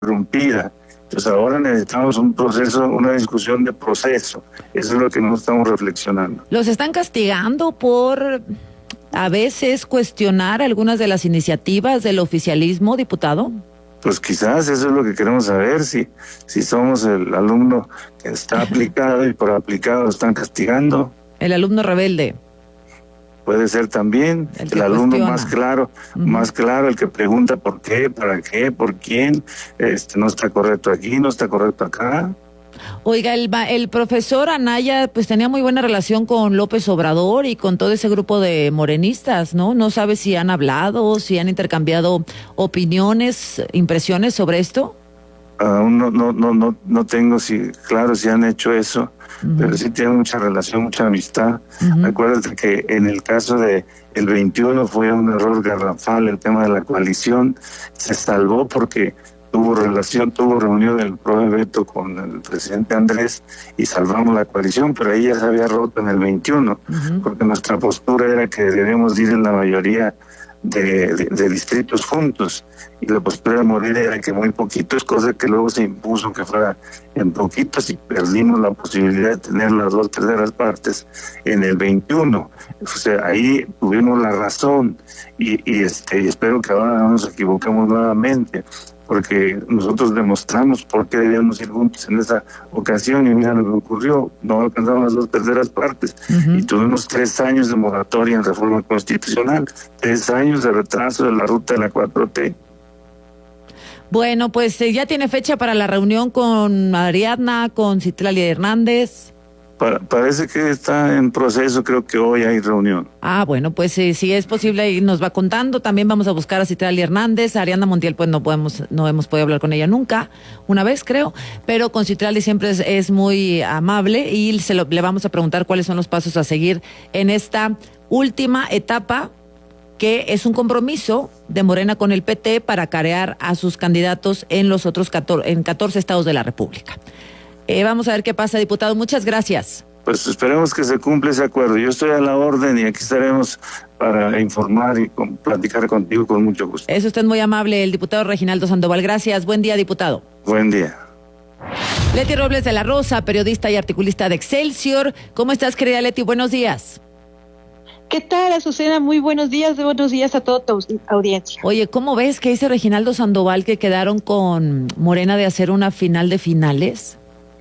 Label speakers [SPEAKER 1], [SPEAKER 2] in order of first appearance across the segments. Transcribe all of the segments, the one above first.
[SPEAKER 1] interrumpida. Entonces ahora necesitamos un proceso, una discusión de proceso. Eso es lo que no estamos reflexionando.
[SPEAKER 2] ¿Los están castigando por a veces cuestionar algunas de las iniciativas del oficialismo, diputado?
[SPEAKER 1] Pues quizás eso es lo que queremos saber, si somos el alumno que está aplicado y por aplicado lo están castigando.
[SPEAKER 2] El alumno rebelde.
[SPEAKER 1] Puede ser también el alumno cuestiona. Más claro, el que pregunta por qué, para qué, por quién, no está correcto aquí, no está correcto acá.
[SPEAKER 2] Oiga, el profesor Anaya pues tenía muy buena relación con López Obrador y con todo ese grupo de morenistas, ¿no? No sabe si han hablado, si han intercambiado opiniones, impresiones sobre esto.
[SPEAKER 1] Aún no tengo claro si han hecho eso, pero sí tienen mucha relación, mucha amistad. Acuérdate que en el caso de el 21 fue un error garrafal el tema de la coalición, se salvó porque tuvo reunión del PRO Beto con el presidente Andrés y salvamos la coalición, pero ella se había roto en el 21, porque nuestra postura era que debíamos ir en la mayoría de distritos juntos, y la postura de Morena era que muy poquitos, cosa que luego se impuso que fuera en poquitos y perdimos la posibilidad de tener las 2/3 partes en el 21. O sea, ahí tuvimos la razón y espero que ahora no nos equivoquemos nuevamente, porque nosotros demostramos por qué debíamos ir juntos en esa ocasión y mira lo que ocurrió, no alcanzamos las 2/3 partes y tuvimos 3 años de moratoria en reforma constitucional, 3 años de retraso de la ruta de la 4T.
[SPEAKER 2] Bueno, pues ya tiene fecha para la reunión con Ariadna, con Citlali Hernández.
[SPEAKER 1] Parece que está en proceso, creo que hoy hay reunión.
[SPEAKER 2] Bueno, pues si es posible y nos va contando. También vamos a buscar a Citlali Hernández. A Ariadna Montiel pues no hemos podido hablar con ella nunca, una vez creo, pero con Citlali siempre es muy amable y le vamos a preguntar cuáles son los pasos a seguir en esta última etapa, que es un compromiso de Morena con el PT para carear a sus candidatos en los otros 14 estados de la República. Vamos a ver qué pasa, diputado. Muchas gracias.
[SPEAKER 1] Pues esperemos que se cumpla ese acuerdo. Yo estoy a la orden y aquí estaremos para informar y platicar contigo con mucho gusto.
[SPEAKER 2] Es usted muy amable, el diputado Reginaldo Sandoval. Gracias. Buen día, diputado.
[SPEAKER 1] Buen día.
[SPEAKER 2] Leti Robles de la Rosa, periodista y articulista de Excelsior. ¿Cómo estás, querida Leti? Buenos días.
[SPEAKER 3] ¿Qué tal, Azucena? Muy buenos días a toda tu audiencia.
[SPEAKER 2] Oye, ¿cómo ves que dice Reginaldo Sandoval que quedaron con Morena de hacer una final de finales?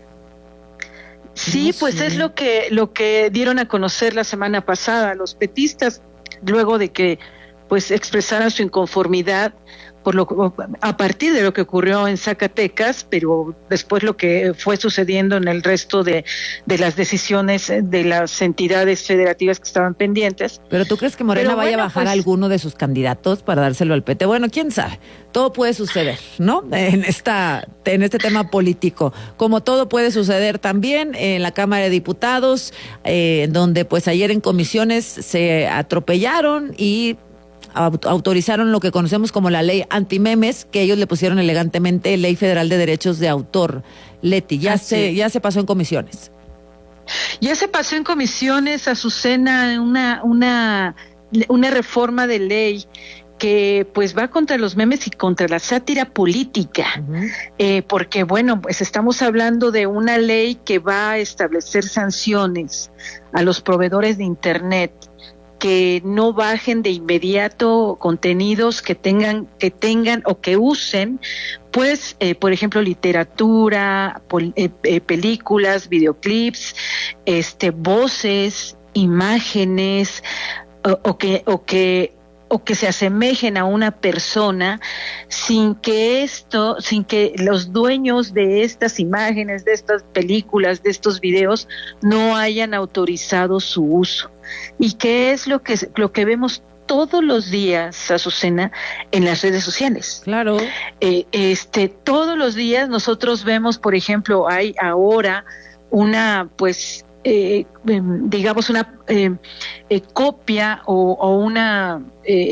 [SPEAKER 3] Sí, pues es lo que dieron a conocer la semana pasada los petistas, luego de que pues expresaran su inconformidad a partir de lo que ocurrió en Zacatecas, pero después lo que fue sucediendo en el resto de las decisiones de las entidades federativas que estaban pendientes.
[SPEAKER 2] ¿Pero tú crees que Morena vaya a bajar alguno de sus candidatos para dárselo al PT? Bueno, quién sabe, todo puede suceder, ¿no? En este tema político, como todo puede suceder también en la Cámara de Diputados, donde pues ayer en comisiones se atropellaron y autorizaron lo que conocemos como la ley antimemes, que ellos le pusieron elegantemente Ley Federal de Derechos de Autor. Leti, ya se pasó en comisiones.
[SPEAKER 3] Ya se pasó en comisiones, Azucena, una reforma de ley que pues va contra los memes y contra la sátira política, porque bueno, pues estamos hablando de una ley que va a establecer sanciones a los proveedores de Internet que no bajen de inmediato contenidos que tengan o que usen, pues, por ejemplo, literatura, películas, videoclips, voces, imágenes, o que se asemejen a una persona sin que los dueños de estas imágenes, de estas películas, de estos videos no hayan autorizado su uso. ¿Y qué es lo que vemos todos los días, Azucena, en las redes sociales?
[SPEAKER 2] Claro.
[SPEAKER 3] Todos los días nosotros vemos, por ejemplo, hay ahora una, pues, digamos una copia o una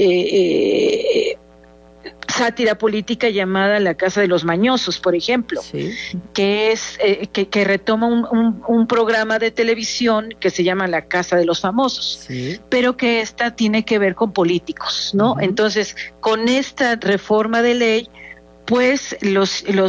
[SPEAKER 3] sátira política llamada La Casa de los Mañosos, por ejemplo, sí, que es que retoma un programa de televisión que se llama La Casa de los Famosos, sí, pero que tiene que ver con políticos, ¿no? Entonces, con esta reforma de ley, pues los